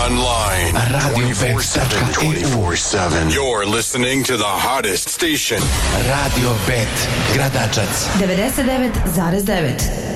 online. Radio.eu. 24/7. You're listening to the hottest station. Radio Bet, Gradačac. 99,9.